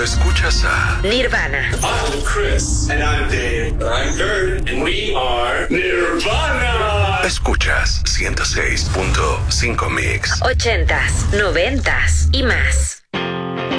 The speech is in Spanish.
escuchas a Nirvana. I'm Chris. And I'm Dave. I'm Kurt. And we are Nirvana. Escuchas 106.5 Mix. 80s, 90s y más.